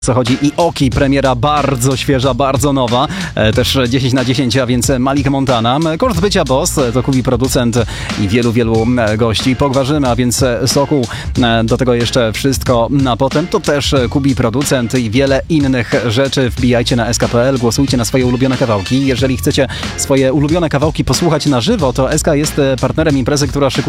Co chodzi i Oki, premiera bardzo świeża, bardzo nowa, też 10 na 10, a więc Malik Montana. Koszt bycia boss to Kubi producent i wielu gości. Pogwarzymy, a więc soku, do tego jeszcze wszystko na potem. To też Kubi producent i wiele innych rzeczy. Wbijajcie na sk.pl, głosujcie na swoje ulubione kawałki. Jeżeli chcecie swoje ulubione kawałki posłuchać na żywo, to SK jest partnerem imprezy, która szykuje